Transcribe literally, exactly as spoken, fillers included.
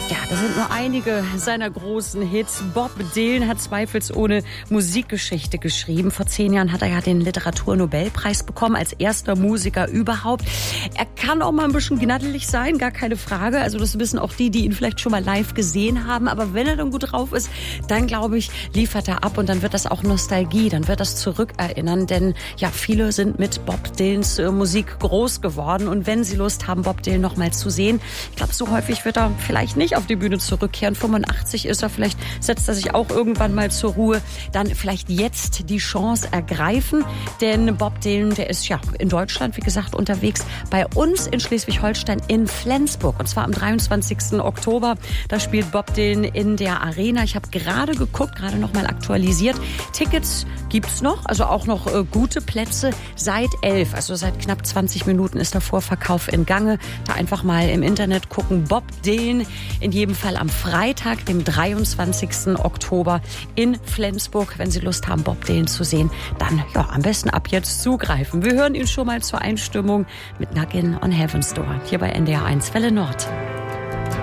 Ja, das sind nur einige seiner großen Hits. Bob Dylan hat zweifelsohne Musikgeschichte geschrieben. Vor zehn Jahren hat er ja den Literaturnobelpreis bekommen, als erster Musiker überhaupt. Er kann auch mal ein bisschen gnaddelig sein, gar keine Frage. Also das wissen auch die, die ihn vielleicht schon mal live gesehen haben. Aber wenn er dann gut drauf ist, dann glaube ich, liefert er ab. Und dann wird das auch Nostalgie, dann wird das zurückerinnern. Denn ja, viele sind mit Bob Dylans äh, Musik groß geworden. Und wenn sie Lust haben, Bob Dylan noch mal zu sehen, ich glaube, so häufig wird er vielleicht nicht auf die Bühne zurückkehren. fünfundachtzig ist er, vielleicht setzt er sich auch irgendwann mal zur Ruhe. Dann vielleicht jetzt die Chance ergreifen, denn Bob Dylan, der ist ja in Deutschland, wie gesagt, unterwegs. Bei uns in Schleswig-Holstein in Flensburg, und zwar am dreiundzwanzigsten Oktober. Da spielt Bob Dylan in der Arena. Ich habe gerade geguckt, gerade noch mal aktualisiert. Tickets gibt's noch, also auch noch äh, gute Plätze seit elf, also seit knapp zwanzig Minuten ist der Vorverkauf in Gange. Da einfach mal im Internet gucken. Bob Dylan in jedem Fall am Freitag, dem dreiundzwanzigsten Oktober in Flensburg. Wenn Sie Lust haben, Bob Dylan zu sehen, dann ja, am besten ab jetzt zugreifen. Wir hören ihn schon mal zur Einstimmung mit Knockin' on Heaven's Door hier bei N D R eins Welle Nord.